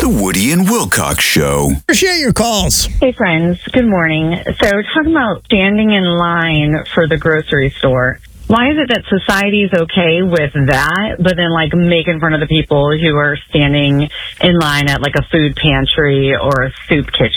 The Woody and Wilcox Show. Appreciate your calls. Hey, friends. Good morning. So, talking about standing in line for the grocery store. Why is it that society is okay with that, but then, making fun of the people who are standing in line at, a food pantry or a soup kitchen?